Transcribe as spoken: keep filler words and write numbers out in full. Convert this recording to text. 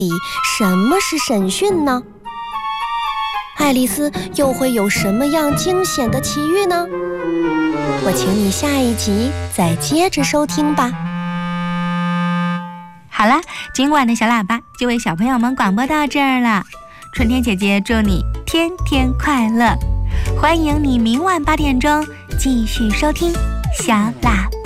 什么是审讯呢？爱丽丝又会有什么样惊险的奇遇呢？我请你下一集再接着收听吧。 好了，今晚的小喇叭就为小朋友们广播到这儿了。春天姐姐祝你天天快乐，欢迎你明晚八点钟继续收听小喇叭。